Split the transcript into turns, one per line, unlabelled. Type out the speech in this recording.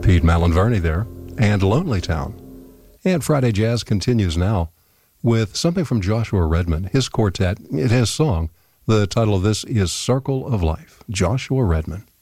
Pete Malinverni there, and Lonely Town. And Friday Jazz continues now with something from Joshua Redman, his quartet, his song. The title of this is Circle of Life, Joshua Redman.